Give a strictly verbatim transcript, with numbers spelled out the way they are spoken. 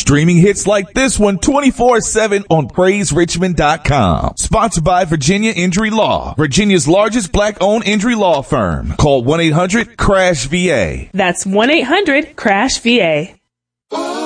Streaming hits like this one twenty-four seven on praise richmond dot com. Sponsored by Virginia Injury Law, Virginia's largest black-owned injury law firm. Call one eight hundred crash V A. That's one eight hundred crash V A.